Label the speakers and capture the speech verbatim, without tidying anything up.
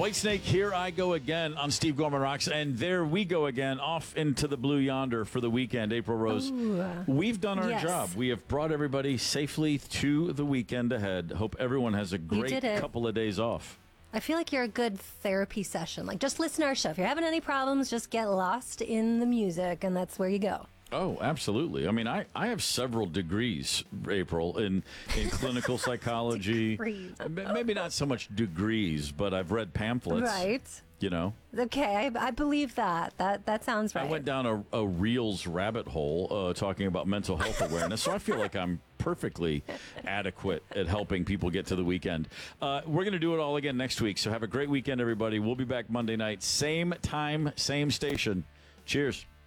Speaker 1: Whitesnake, here I go again on Steve Gorman Rocks, and there we go again, off into the blue yonder for the weekend. April Rose,
Speaker 2: Ooh.
Speaker 1: we've done our
Speaker 2: Yes.
Speaker 1: job. We have brought everybody safely to the weekend ahead. Hope everyone has a great
Speaker 2: did it.
Speaker 1: couple of days off.
Speaker 2: I feel like you're a good therapy session. Like, just listen to our show. If you're having any problems, just get lost in the music, and that's where you go.
Speaker 1: Oh, absolutely. I mean, I, I have several degrees, April, in, in clinical psychology.
Speaker 2: Degrees.
Speaker 1: M- Maybe not so much degrees, but I've read pamphlets.
Speaker 2: Right.
Speaker 1: You know?
Speaker 2: Okay, I, I believe that. That that sounds right.
Speaker 1: I went down a, a Reels rabbit hole uh, talking about mental health awareness, so I feel like I'm perfectly adequate at helping people get to the weekend. Uh, we're going to do it all again next week, so have a great weekend, everybody. We'll be back Monday night, same time, same station. Cheers.